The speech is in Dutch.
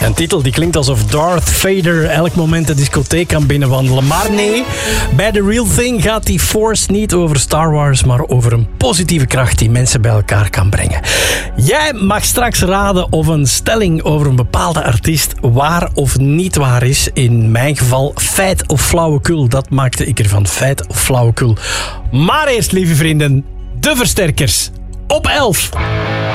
Een titel die klinkt alsof Darth Vader elk moment de discotheek kan binnenwandelen. Maar nee, bij The Real Thing gaat die Force niet over Star Wars, maar over een positieve kracht die mensen bij elkaar kan brengen. Jij mag straks raden of een stelling over een bepaalde artiest waar of niet waar is. In mijn geval feit of flauwekul. Dat maakte ik ervan, feit of flauwekul. Maar eerst, lieve vrienden, de versterkers op 11.